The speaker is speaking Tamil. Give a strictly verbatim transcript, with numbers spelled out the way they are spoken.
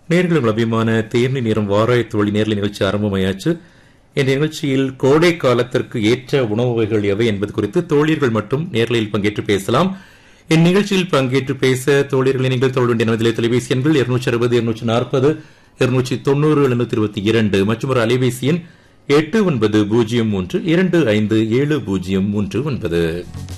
நேர்களும் அபிமான தேர்னி நேரம் வாராய் தோழி நேர்ல நிகழ்ச்சி ஆரம்பமாயாச்சு. இந்த நிகழ்ச்சியில் கோடை காலத்திற்கு ஏற்ற உணவு வகைகள் எவை என்பது குறித்து தோழியர்கள் மட்டும் நேர்லையில் பங்கேற்று பேசலாம். இந்நிகழ்ச்சியில் பங்கேற்று பேச தோழியர்களை நீங்கள் தொழ வேண்டிய நமதிலே தொலைபேசி எண்கள் இருநூற்றி அறுபது இருநூற்றி நாற்பது இருநூற்றி தொண்ணூறு எழுநூற்றி இருபத்தி இரண்டு மற்றும் ஒரு அலைபேசி எண் எட்டு ஒன்பது பூஜ்ஜியம் மூன்று இரண்டு ஐந்து ஏழு பூஜ்ஜியம் மூன்று ஒன்பது.